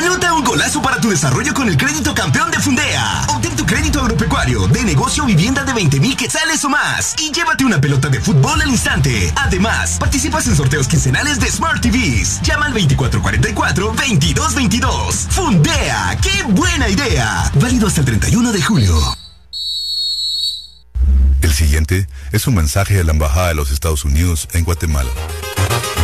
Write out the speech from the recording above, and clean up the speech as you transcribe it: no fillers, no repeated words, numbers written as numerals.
Anota un golazo para tu desarrollo con el crédito campeón de Fundea. Obtén tu crédito agropecuario, de negocio o vivienda de 20,000 quetzales o más. Y llévate una pelota de fútbol al instante. Además, participas en sorteos quincenales de Smart TVs. Llama al 2444-2222. Fundea, ¡qué buena idea! Válido hasta el 31 de julio. El siguiente es un mensaje de la Embajada de los Estados Unidos en Guatemala.